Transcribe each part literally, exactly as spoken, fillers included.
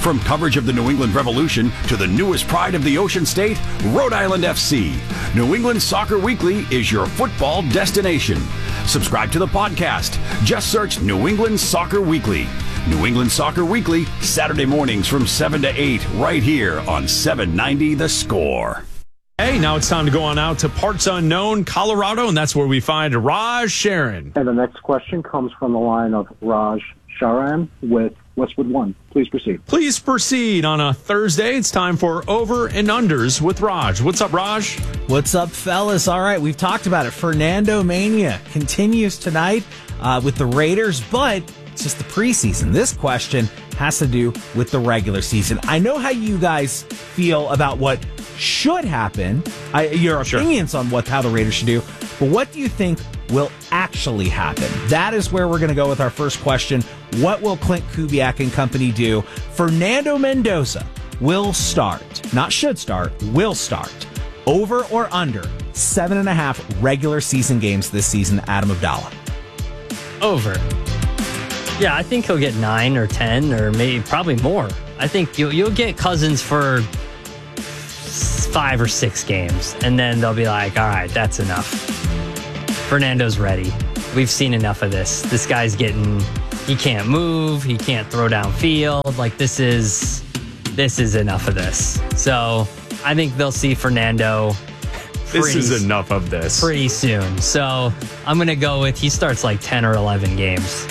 From coverage of the New England Revolution to the newest pride of the Ocean State, Rhode Island F C. New England Soccer Weekly is your football destination. Subscribe to the podcast. Just search New England Soccer Weekly. New England Soccer Weekly, Saturday mornings from seven to eight, right here on seven ninety The Score. Hey, now it's time to go on out to parts unknown, Colorado, and that's where we find Raj Sharon. And the next question comes from the line of Raj Sharan with Westwood One. Please proceed. Please proceed. On a Thursday, it's time for Over and Unders with Raj. What's up, Raj? What's up, fellas? All right, we've talked about it. Fernando Mania continues tonight uh, with the Raiders, but it's just the preseason. This question has to do with the regular season. I know how you guys feel about what should happen, I, your sure. opinions on what how the Raiders should do, but what do you think will actually happen? That is where we're going to go with our first question. What will Clint Kubiak and company do? Fernando Mendoza will start, not should start, will start. Over or under seven and a half regular season games this season, Adam Abdallah? Over. Yeah, I think he'll get nine or ten or maybe probably more. I think you'll, you'll get Cousins for five or six games, and then they'll be like, all right, that's enough. Fernando's ready. We've seen enough of this. This guy's getting, he can't move, he can't throw downfield. Like, this is, this is enough of this. So I think they'll see Fernando. This is enough of this. Pretty soon. So I'm going to go with, he starts like ten or eleven games.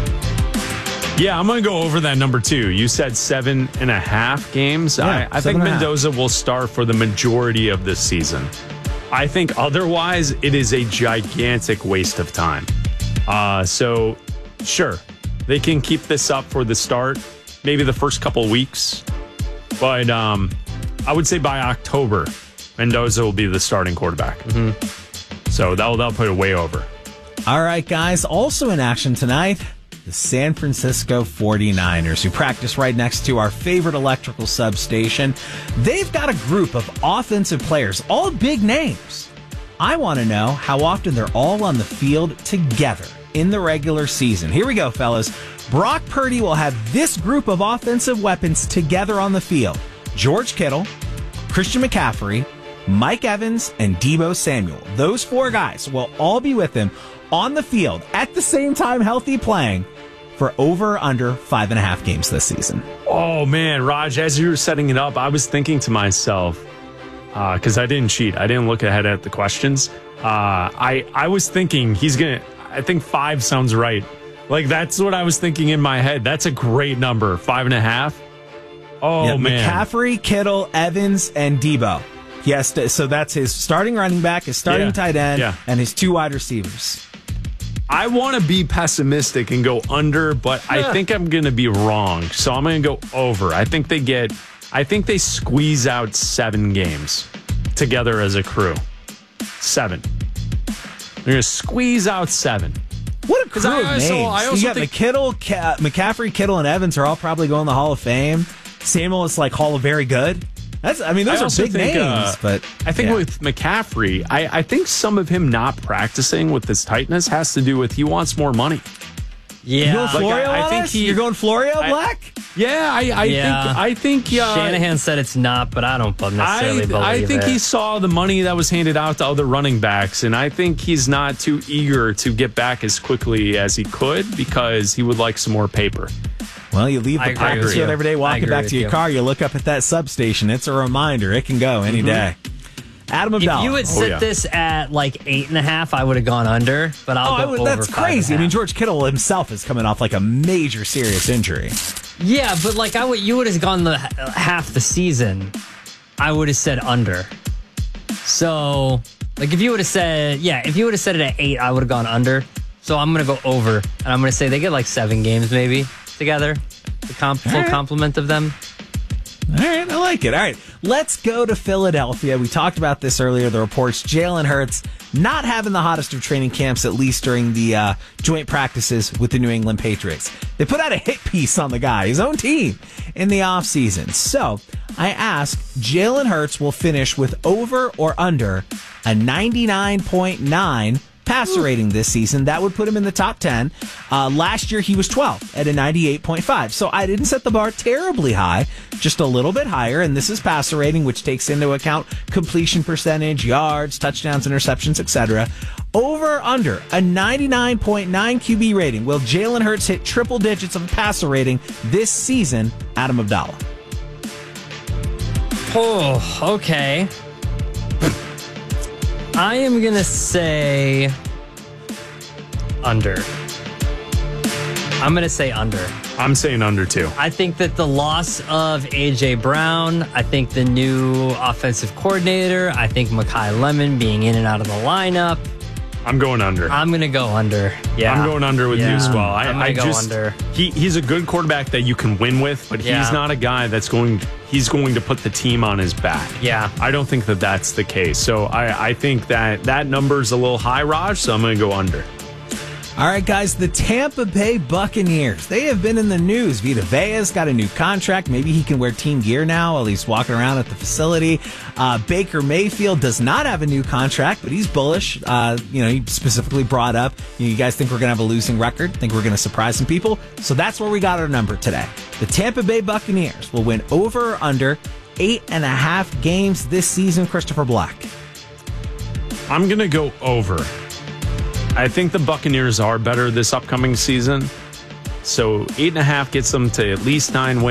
Yeah, I'm going to go over that number two. You said seven and a half games. Yeah, I, I think Mendoza will start for the majority of this season. I think otherwise it is a gigantic waste of time. Uh, so, sure, they can keep this up for the start, maybe the first couple weeks. But um, I would say by October, Mendoza will be the starting quarterback. Mm-hmm. So that'll, that'll put it way over. All right, guys. Also in action tonight, the San Francisco forty-niners, who practice right next to our favorite electrical substation. They've got a group of offensive players, all big names. I want to know how often they're all on the field together in the regular season. Here we go, fellas. Brock Purdy will have this group of offensive weapons together on the field. George Kittle, Christian McCaffrey, Mike Evans, and Deebo Samuel. Those four guys will all be with him on the field at the same time, healthy, playing for over or under five and a half games this season. Oh, man, Raj, as you were setting it up, I was thinking to myself, because uh, I didn't cheat. I didn't look ahead at the questions. Uh, I, I was thinking he's going to, I think five sounds right. Like, that's what I was thinking in my head. That's a great number, five and a half. Oh, yeah, man. McCaffrey, Kittle, Evans, and Deebo. Yes, so that's his starting running back, his starting yeah. tight end, yeah. and his two wide receivers. I want to be pessimistic and go under, but I think I'm going to be wrong. So I'm going to go over. I think they get, I think they squeeze out seven games together as a crew. Seven. They're going to squeeze out seven. What a crew I, of names. so I also you got think, McKittle, Ka- McCaffrey, Kittle, and Evans are all probably going to the Hall of Fame. Samuel is like Hall of Very Good. That's, I mean, those I are big think, names, uh, but I think yeah. with McCaffrey, I, I think some of him not practicing with this tightness has to do with he wants more money. Yeah, you going like, Florio I, I on think us? he, You're going Florio I, Black? Yeah, I, I yeah. think I think uh, Shanahan said it's not, but I don't necessarily I, believe I think it. he saw the money that was handed out to other running backs, and I think he's not too eager to get back as quickly as he could because he would like some more paper. Well, you leave I the practice field every day, walking back to your you. car, you look up at that substation. It's a reminder. It can go any mm-hmm. day. Adam Abdallah. If you had set oh, yeah. this at like eight and a half, I would have gone under, but I'll oh, go I would, over that's five crazy. I and a mean, half. George Kittle himself is coming off like a major serious injury. Yeah, but like I would, you would have gone the half the season. I would have said under. So, like if you would have said, yeah, if you would have said it at eight, I would have gone under. So I'm gonna go over, and I'm gonna say they get like seven games maybe together. The comp- full right. complement of them. All right, I like it. All right, let's go to Philadelphia. We talked about this earlier, the reports. Jalen Hurts not having the hottest of training camps, at least during the uh, joint practices with the New England Patriots. They put out a hit piece on the guy, his own team, in the offseason. So I asked, Jalen Hurts will finish with over or under a ninety-nine point nine passer rating this season. That would put him in the top ten. Uh, last year, he was twelfth at a ninety-eight point five. So I didn't set the bar terribly high, just a little bit higher. And this is passer rating, which takes into account completion percentage, yards, touchdowns, interceptions, et cetera. Over under a ninety-nine point nine Q B rating. Will Jalen Hurts hit triple digits of passer rating this season? Adam Abdallah. Oh, okay. I am going to say under. I'm going to say under. I'm saying under too. I think that the loss of A J. Brown, I think the new offensive coordinator, I think Mekhi Lemon being in and out of the lineup. I'm going under. I'm going to go under. Yeah. I'm going under with yeah. you as well. I, I'm going I to go just, under. He, he's a good quarterback that you can win with, but Yeah. he's not a guy that's going he's going to put the team on his back. Yeah. I don't think that that's the case. So I, I think that that number's a little high, Raj, so I'm going to go under. All right, guys, the Tampa Bay Buccaneers. They have been in the news. Vita Vea's got a new contract. Maybe he can wear team gear now while he's walking around at the facility. Uh, Baker Mayfield does not have a new contract, but he's bullish. Uh, you know, he specifically brought up, you, know, you guys think we're going to have a losing record? Think we're going to surprise some people? So that's where we got our number today. The Tampa Bay Buccaneers will win over or under eight and a half games this season. Christopher Black. I'm going to go over. I think the Buccaneers are better this upcoming season. So eight and a half gets them to at least nine wins.